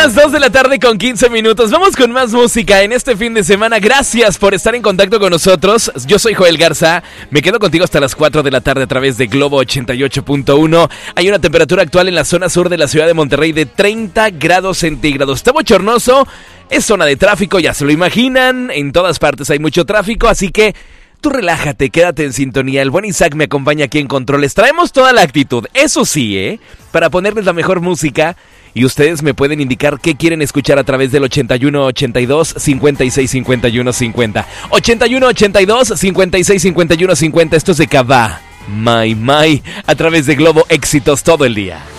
las 2 de la tarde con 15 minutos. Vamos con más música en este fin de semana. Gracias por estar en contacto con nosotros. Yo soy Joel Garza. Me quedo contigo hasta las 4 de la tarde a través de Globo 88.1. Hay una temperatura actual en la zona sur de la ciudad de Monterrey de 30 grados centígrados. Está bochornoso. Es zona de tráfico, ya se lo imaginan. En todas partes hay mucho tráfico, así que tú relájate, quédate en sintonía. El buen Isaac me acompaña aquí en controles. Traemos toda la actitud, eso sí, para ponerles la mejor música. Y ustedes me pueden indicar qué quieren escuchar a través del 8182-565150. 8182-565150. Esto es de Cabá, My, a través de Globo Éxitos todo el día.